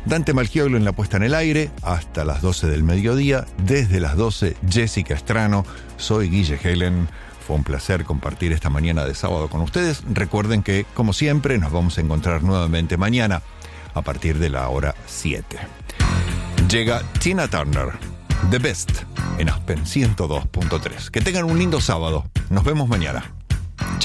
Dante Malgioglio en la puesta en el aire, hasta las 12 del mediodía. Desde las 12, Jessica Estrano. Soy Guille Helen. Fue un placer compartir esta mañana de sábado con ustedes. Recuerden que, como siempre, nos vamos a encontrar nuevamente mañana a partir de la hora 7. Llega Tina Turner, The Best, en Aspen 102.3. Que tengan un lindo sábado. Nos vemos mañana.